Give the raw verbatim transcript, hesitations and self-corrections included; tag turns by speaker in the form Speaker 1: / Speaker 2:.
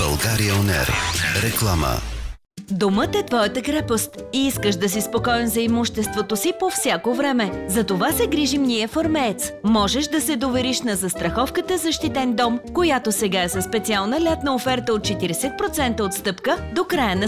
Speaker 1: България Он Ер. Реклама.
Speaker 2: Домът е твоята крепост и искаш да си спокоен за имуществото си по всяко време. За това се грижим ние в Ормеец. Можеш да се довериш на застраховката Защитен дом, която сега е със специална лятна оферта от четирийсет процента отстъпка до края на